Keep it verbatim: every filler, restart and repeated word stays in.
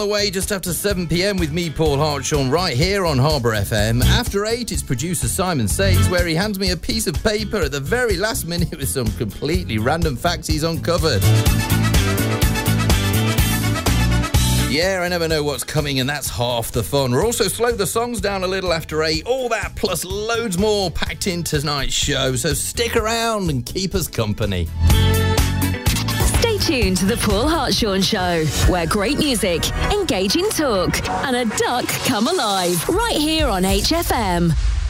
Away just after seven p.m. with me, Paul Hartshorn, right here on Harbour F M. After eight, it's producer Simon Says, where he hands me a piece of paper at the very last minute with some completely random facts he's uncovered. Yeah, I never know what's coming, and that's half the fun. We're also slowed the songs down a little after eight. All that plus loads more packed into tonight's show, so stick around and keep us company. Stay tuned to the Paul Hartshorn Show, where great music, engaging talk, and a duck come alive, right here on H F M.